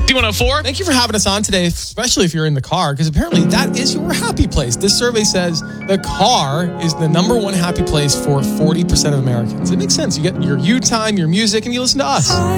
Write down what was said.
D104. Thank you for having us on today, especially if you're in the car, because apparently that is your happy place. This survey says the car is the number one happy place for 40% of Americans. It makes sense. You get your you time, your music, and you listen to us.